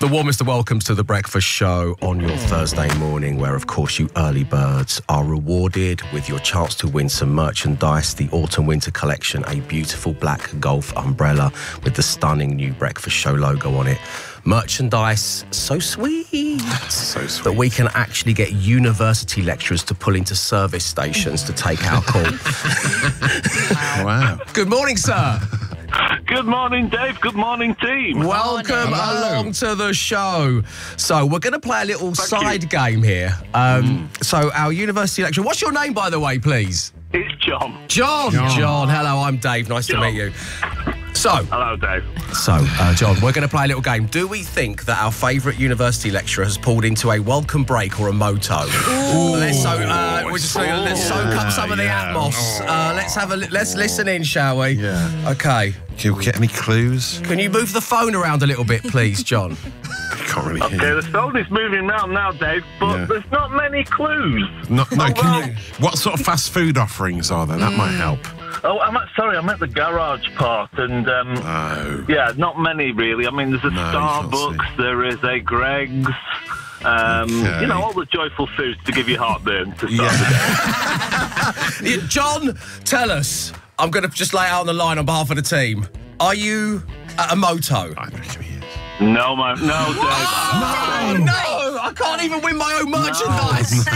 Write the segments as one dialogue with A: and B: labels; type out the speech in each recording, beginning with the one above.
A: The warmest of welcomes to The Breakfast Show on your Thursday morning, where, of course, you early birds are rewarded with your chance to win some merchandise. The Autumn-Winter Collection, a beautiful black golf umbrella with the stunning new Breakfast Show logo on it. Merchandise so sweet.
B: So sweet.
A: That we can actually get university lecturers to pull into service stations to take our call.
B: Wow.
A: Good morning, sir.
C: Good morning, Dave. Good morning, team.
A: Welcome along to the show. So we're going to play a little side game here. So our university lecturer, what's your name, by the way, please?
C: It's John.
A: John. Hello, I'm Dave. Nice to meet you. So,
C: Hello, Dave.
A: John, we're going to play a little game. Do we think that our favourite university lecturer has pulled into a welcome break or a moto? Let's soak up some of the atmos. Let's listen in, shall we?
B: Yeah.
A: Okay.
B: Can you get any clues?
A: Can you move the phone around a little bit, please, John?
B: I can't really
C: Okay,
B: hear.
C: the phone is moving around now, Dave, but there's not many clues.
B: What sort of fast food offerings are there? That might help.
C: Oh, I'm at the garage part, and yeah, not many really. I mean, there's a Starbucks, there is a Greggs. You know, all the joyful foods to give you heartburn to start the day.
A: John, tell us. I'm going to just lay it out on the line on behalf of the team. Are you at a moto?
B: I reckon he is.
C: No, Dave.
A: No, I can't even win my own merchandise.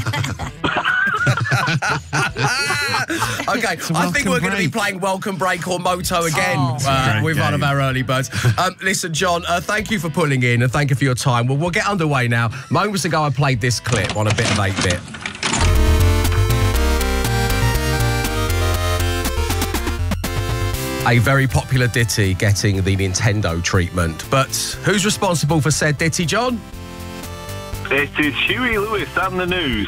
A: Okay, I think we're going to be playing Welcome Break or Moto again with one of our early birds. Listen, John, thank you for pulling in and thank you for your time. Well, we'll get underway now. Moments ago, I played this clip on a bit of 8-bit. A very popular ditty getting the Nintendo treatment. But who's responsible for said ditty, John?
C: It is Huey Lewis and the News.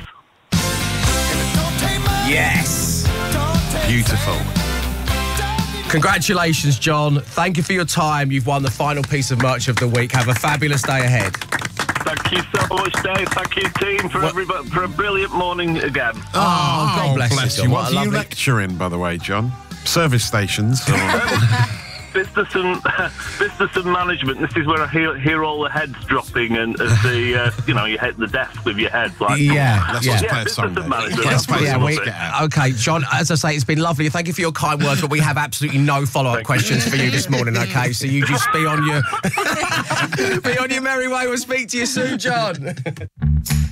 A: Yes.
B: Beautiful.
A: Congratulations, John. Thank you for your time. You've won the final piece of merch of the week. Have a fabulous day ahead.
C: Thank you so much, Dave. Thank you, team, for everybody for a brilliant morning again.
A: Oh, God bless you, John.
B: What are you lecturing, by the way, John? Service stations.
C: Business and management. This is where I hear all the heads dropping, and as the you hit the desk with your head. Like,
B: Let's play a
C: business
B: song.
C: and management.
B: Let's play a song.
A: Okay, John, as I say, it's been lovely. Thank you for your kind words, but we have absolutely no follow-up questions for you this morning, okay? So you just be on your merry way. We'll speak to you soon, John.